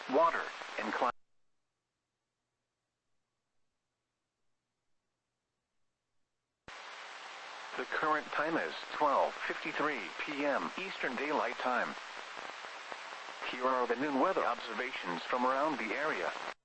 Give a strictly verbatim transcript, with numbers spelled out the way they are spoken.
water, and climate. The current time is twelve fifty-three p m Eastern Daylight Time. Here are the noon weather observations from around the area.